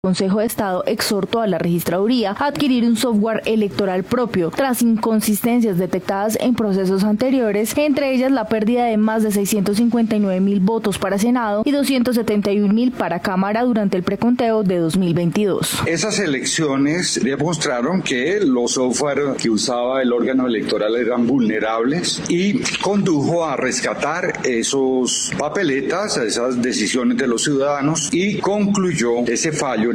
El Consejo de Estado exhortó a la registraduría a adquirir un software electoral propio tras inconsistencias detectadas en procesos anteriores, entre ellas la pérdida de más de 659.000 votos para Senado y 271.000 para Cámara durante el preconteo de 2022. Esas elecciones demostraron que los software que usaba el órgano electoral eran vulnerables y condujo a rescatar esos papeletas, esas decisiones de los ciudadanos, y concluyó ese fallo